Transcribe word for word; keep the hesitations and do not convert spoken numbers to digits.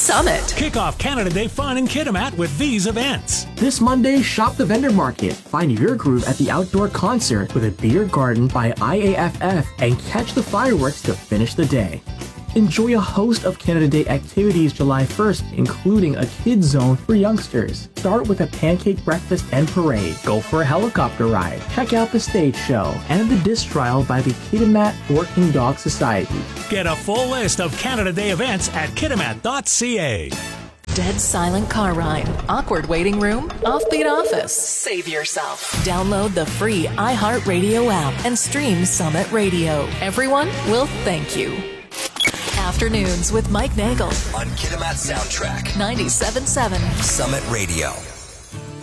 Summit. Kick off Canada Day fun in Kitimat with these events. This Monday, shop the vendor market. Find your groove at the outdoor concert with a beer garden by I A F F and catch the fireworks to finish the day. Enjoy a host of Canada Day activities July first, including a kids zone for youngsters. Start with a pancake breakfast and parade. Go for a helicopter ride. Check out the stage show and the disc trial by the Kitimat Working Dog Society. Get a full list of Canada Day events at kitimat dot c a. Dead silent car ride, awkward waiting room, offbeat office. Save yourself. Download the free iHeartRadio app and stream Summit Radio. Everyone will thank you. Afternoons with Mike Nagel on Kitimat Soundtrack ninety-seven point seven Summit Radio.